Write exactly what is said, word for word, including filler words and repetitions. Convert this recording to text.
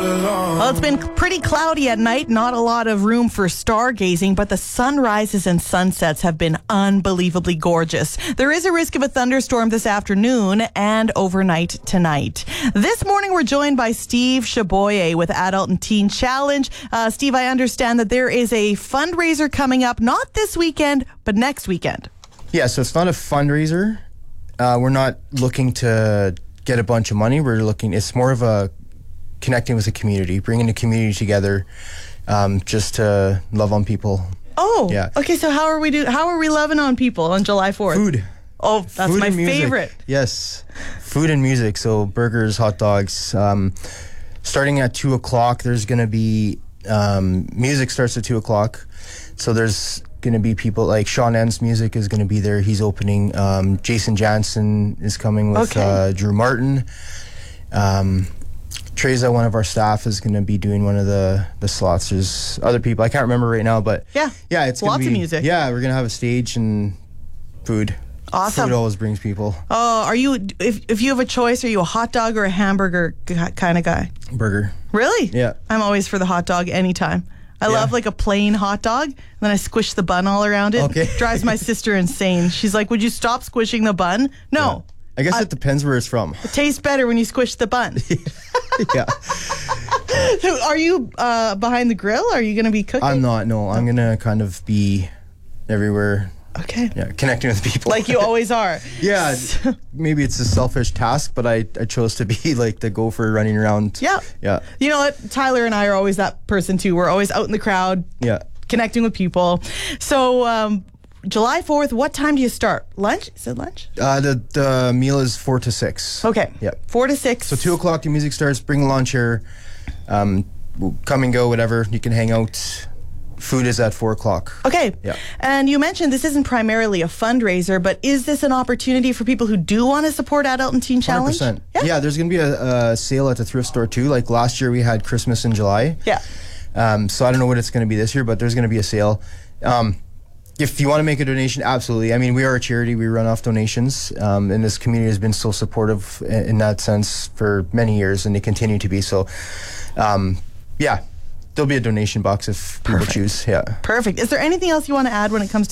Well, it's been pretty cloudy at night, not a lot of room for stargazing, but the sunrises and sunsets have been unbelievably gorgeous. There is a risk of a thunderstorm this afternoon and overnight tonight. This morning, we're joined by Steve Chaboyer with Adult and Teen Challenge. Uh, Steve, I understand that there is a fundraiser coming up, not this weekend, but next weekend. Yeah, so it's not a fundraiser. Uh, we're not looking to get a bunch of money. We're looking, it's more of a connecting with the community, bringing the community together, um, just to love on people. Oh, yeah. Okay. So how are we do? How are we loving on people on July fourth? Food. Oh, that's Food my and music. favorite. Yes, food and music. So burgers, hot dogs. Um, starting at two o'clock, there's gonna be um, music starts at two o'clock. So there's gonna be people like Sean N's music is gonna be there. He's opening. Um, Jason Jansen is coming with Okay. uh, Drew Martin. Um, Treza, one of our staff, is going to be doing one of the, the slots. There's other people. I can't remember right now, but Yeah. yeah, it's gonna Lots be, of music. Yeah, we're going to have a stage and food. Awesome. Food always brings people. Oh, are you? If if you have a choice, are you a hot dog or a hamburger g- kind of guy? Burger. Really? Yeah. I'm always for the hot dog anytime. I Yeah. love like a plain hot dog, and then I squish the bun all around it. Okay. Drives my sister insane. She's like, "Would you stop squishing the bun?" No. I guess I- it depends where it's from. It tastes better when you squish the bun. Yeah. So are you uh, behind the grill? Are you going to be cooking? I'm not, no. I'm going to kind of be everywhere. Okay. Yeah, connecting with people. Like you always are. Yeah, maybe it's a selfish task, but I, I chose to be like the gopher running around. Yeah. Yeah. You know what? Tyler and I are always that person too. We're always out in the crowd, Yeah. connecting with people. So um, July fourth, what time do you start? Lunch? Is it lunch? Uh, the, the meal is four to six. Okay. Yeah. Four to six. So two o'clock, the music starts. Bring lunch here. Um, we'll come and go, whatever. You can hang out. Food is at four o'clock. Okay. Yeah. And you mentioned this isn't primarily a fundraiser, but is this an opportunity for people who do want to support Adult and Teen Challenge? one hundred percent. Yeah, there's going to be a, a sale at the thrift store too. Like last year we had Christmas in July. Yeah. Um, so I don't know what it's going to be this year, but there's going to be a sale. Um, if you want to make a donation, absolutely. I mean, we are a charity. We run off donations. Um, and this community has been so supportive in, in that sense for many years, and they continue to be. So, um, yeah, there'll be a donation box if people Perfect. choose. Yeah. Perfect. Is there anything else you want to add when it comes to